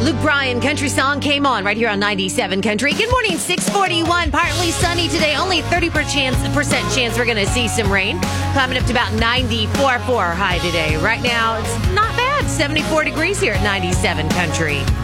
Luke Bryan, country song came on right here on 97 Country. Good morning, 641. Partly sunny today. Only 30% chance we're going to see some rain. Climbing up to about 94 for our high today. Right now, it's not bad. 74 degrees here at 97 Country.